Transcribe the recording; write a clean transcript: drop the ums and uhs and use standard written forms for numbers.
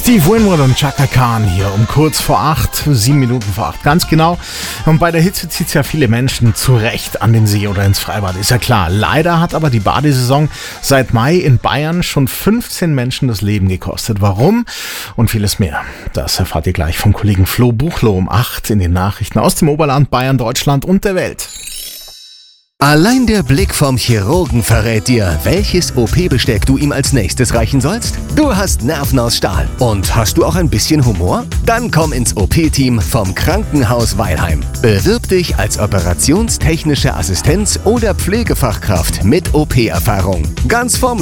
Steve Winwood und Chaka Khan hier um kurz vor 8, 7 Minuten vor 8, ganz genau. Und bei der Hitze zieht es ja viele Menschen zu Recht an den See oder ins Freibad, ist ja klar. Leider hat aber die Badesaison seit Mai in Bayern schon 15 Menschen das Leben gekostet. Warum? Und vieles mehr. Das erfahrt ihr gleich vom Kollegen Flo Buchloh um 8 in den Nachrichten aus dem Oberland, Bayern, Deutschland und der Welt. Allein der Blick vom Chirurgen verrät dir, welches OP-Besteck du ihm als nächstes reichen sollst. Du hast Nerven aus Stahl. Und hast du auch ein bisschen Humor? Dann komm ins OP-Team vom Krankenhaus Weilheim. Bewirb dich als operationstechnische Assistenz oder Pflegefachkraft mit OP-Erfahrung. Ganz formlos.